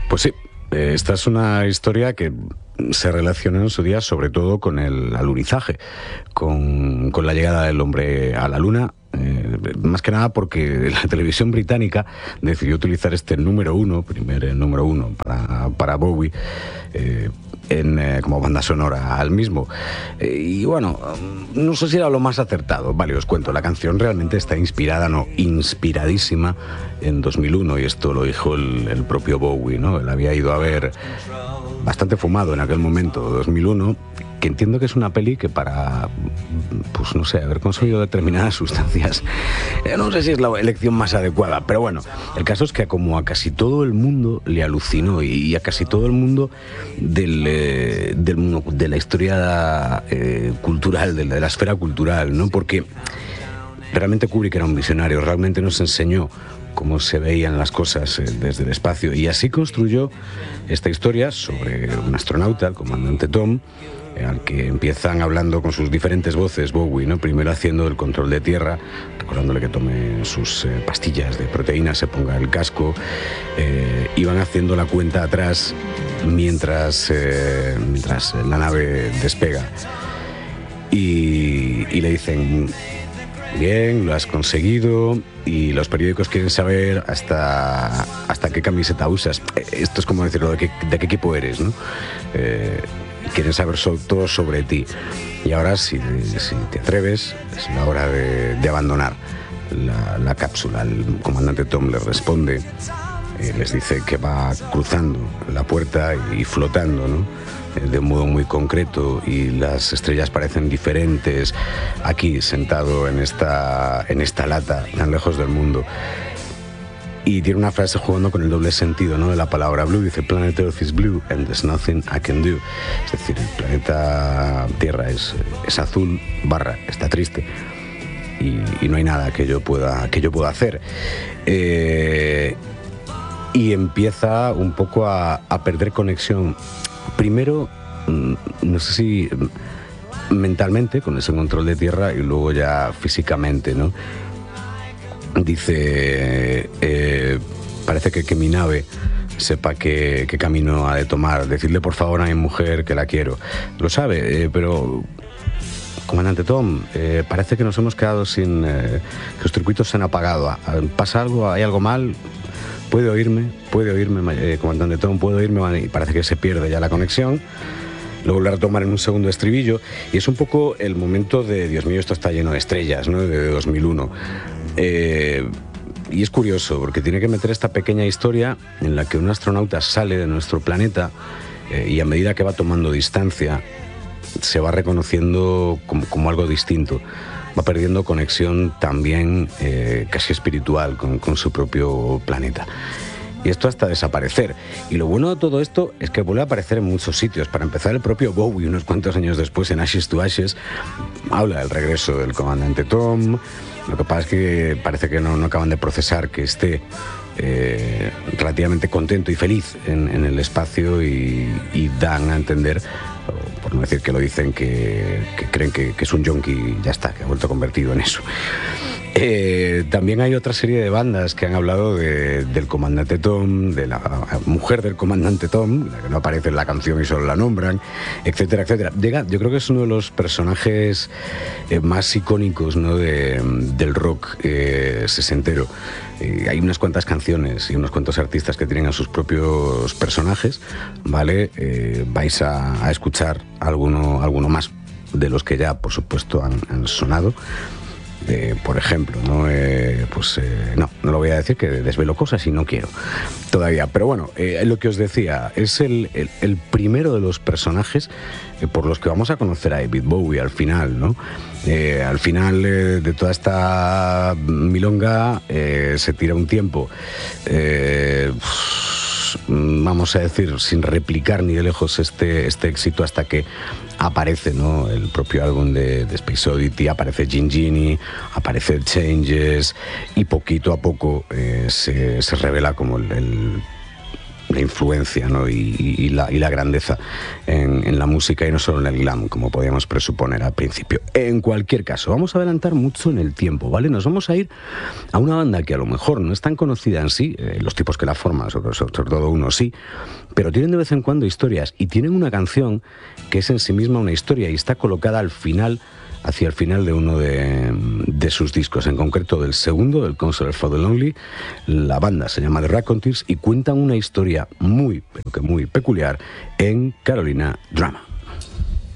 Pues sí, esta es una historia que se relaciona en su día sobre todo con el alunizaje, con la llegada del hombre a la luna, más que nada porque la televisión británica decidió utilizar este primer número uno para Bowie, como banda sonora al mismo. Y bueno, no sé si era lo más acertado. Vale, os cuento, la canción realmente está inspiradísima en 2001, y esto lo dijo el propio Bowie, ¿no? Él había ido a ver, bastante fumado en aquel momento, 2001, que entiendo que es una peli que para, pues no sé, haber consumido determinadas sustancias, no sé si es la elección más adecuada, pero bueno, el caso es que como a casi todo el mundo le alucinó, y a casi todo el mundo de la historia cultural, de la esfera cultural, ¿no? Porque realmente Kubrick era un visionario, realmente nos enseñó cómo se veían las cosas desde el espacio, y así construyó esta historia sobre un astronauta, el comandante Tom, al que empiezan hablando con sus diferentes voces Bowie, ¿no? Primero haciendo el control de tierra, recordándole que tome sus pastillas de proteínas, se ponga el casco, y van haciendo la cuenta atrás mientras la nave despega, y le dicen: bien, lo has conseguido, y los periódicos quieren saber hasta qué camiseta usas. Esto es como decirlo, de qué equipo eres, ¿no? Quieren saber todo sobre ti. Y ahora, si te atreves, es la hora de abandonar la cápsula. El comandante Tom le responde, les dice que va cruzando la puerta y flotando, ¿no? De un modo muy concreto, y las estrellas parecen diferentes aquí, sentado en esta lata tan lejos del mundo. Y tiene una frase jugando con el doble sentido, ¿no?, de la palabra blue. Dice: Planet Earth is blue and there's nothing I can do. Es decir, el planeta Tierra es azul, está triste, y no hay nada que yo pueda hacer. Y empieza un poco a perder conexión. Primero, no sé si mentalmente, con ese control de tierra, y luego ya físicamente, ¿no? Dice, parece que mi nave sepa qué camino ha de tomar. Decidle por favor a mi mujer que la quiero. Lo sabe, pero... Comandante Tom, parece que nos hemos quedado sin... que los circuitos se han apagado. ¿Pasa algo? ¿Hay algo mal? ¿Puede oírme, comandante Tom? ¿Puede oírme? Y parece que se pierde ya la conexión. Lo vuelve a retomar en un segundo estribillo, y es un poco el momento de: Dios mío, esto está lleno de estrellas, ¿no?, de 2001. Y es curioso, porque tiene que meter esta pequeña historia en la que un astronauta sale de nuestro planeta, y a medida que va tomando distancia, se va reconociendo como algo distinto. Va perdiendo conexión también, casi espiritual, con su propio planeta. Y esto hasta desaparecer. Y lo bueno de todo esto es que vuelve a aparecer en muchos sitios. Para empezar, el propio Bowie, unos cuantos años después, en Ashes to Ashes, habla del regreso del comandante Tom. Lo que pasa es que parece que no acaban de procesar que esté relativamente contento y feliz en el espacio, y dan a entender, por no decir que lo dicen, que creen que es un yonki, ya está, que ha vuelto convertido en eso. También hay otra serie de bandas que han hablado del comandante Tom, de la mujer del comandante Tom, la que no aparece en la canción y solo la nombran, etcétera, etcétera. Yo creo que es uno de los personajes más icónicos, ¿no?, del rock sesentero. Hay unas cuantas canciones y unos cuantos artistas que tienen a sus propios personajes, ¿vale? Vais a escuchar alguno más de los que ya, por supuesto, han sonado. Por ejemplo, ¿no? No lo voy a decir, que desvelo cosas y no quiero todavía. Pero bueno, lo que os decía, es el primero de los personajes por los que vamos a conocer a David Bowie al final, ¿no? Al final de toda esta milonga se tira un tiempo, vamos a decir, sin replicar ni de lejos este éxito, hasta que aparece, ¿no?, el propio álbum de Space Oddity, aparece Gin Genie, aparece Changes, y poquito a poco se revela como el la influencia, ¿no? y la grandeza en la música y no solo en el glam, como podíamos presuponer al principio. En cualquier caso, vamos a adelantar mucho en el tiempo, ¿vale? Nos vamos a ir a una banda que a lo mejor no es tan conocida en sí, los tipos que la forman, sobre todo uno sí, pero tienen de vez en cuando historias y tienen una canción que es en sí misma una historia y está colocada al final, hacia el final de uno de sus discos, en concreto del segundo, del Counselor for the Lonely. La banda se llama The Raconteurs y cuentan una historia muy, pero que muy peculiar en Carolina Drama.